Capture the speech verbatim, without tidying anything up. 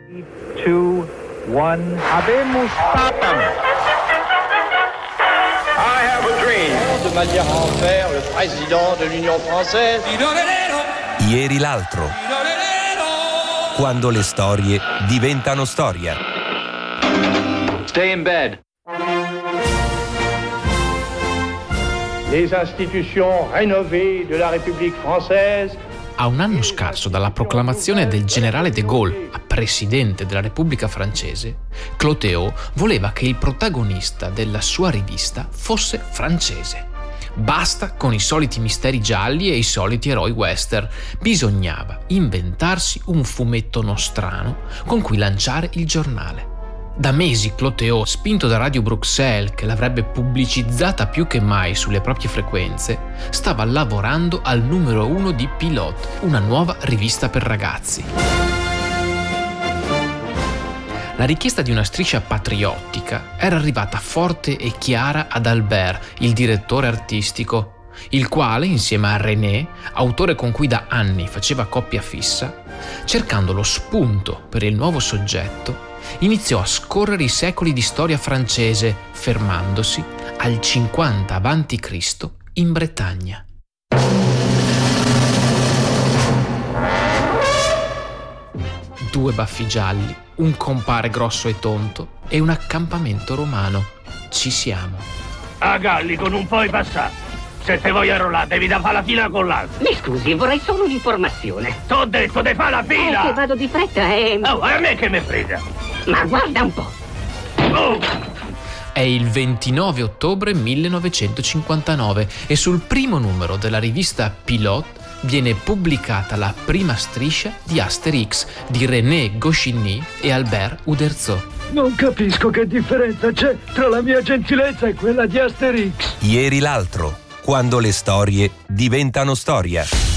two, one. Habemus Papam. I have a dream. De manière à en faire le président de l'Union française. Ieri l'altro. Quando le storie diventano storia. Stay in bed. Les institutions rénovées de la République française. A un anno scarso dalla proclamazione del generale de Gaulle a presidente della Repubblica francese, Clotéo voleva che il protagonista della sua rivista fosse francese. Basta con i soliti misteri gialli e i soliti eroi western. Bisognava inventarsi un fumetto nostrano con cui lanciare il giornale. Da mesi Clotéo, spinto da Radio Bruxelles, che l'avrebbe pubblicizzata più che mai sulle proprie frequenze, stava lavorando al numero uno di Pilote, una nuova rivista per ragazzi. La richiesta di una striscia patriottica era arrivata forte e chiara ad Albert, il direttore artistico, il quale, insieme a René, autore con cui da anni faceva coppia fissa, cercando lo spunto per il nuovo soggetto, iniziò a scorrere i secoli di storia francese, fermandosi al cinquanta avanti Cristo in Bretagna. Due baffi gialli, un compare grosso e tonto e un accampamento romano. Ci siamo. A Gallico non puoi passare. Se te vuoi arrollare devi da fare la fila con l'altro. Mi scusi, vorrei solo un'informazione. T'ho detto di fare la fila! Eh, che vado di fretta e... Oh, a me che me frega! Ma guarda un po'. Oh! È il ventinove ottobre millenovecentocinquantanove e sul primo numero della rivista Pilote viene pubblicata la prima striscia di Asterix di René Goscinny e Albert Uderzo. Non capisco che differenza c'è tra la mia gentilezza e quella di Asterix. Ieri l'altro. Quando le storie diventano storia.